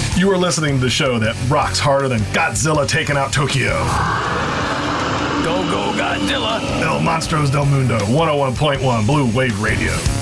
You are listening to the show that rocks harder than Godzilla taking out Tokyo. Go, go, Godzilla. El Monstros del Mundo, 101.1 Blue Wave Radio.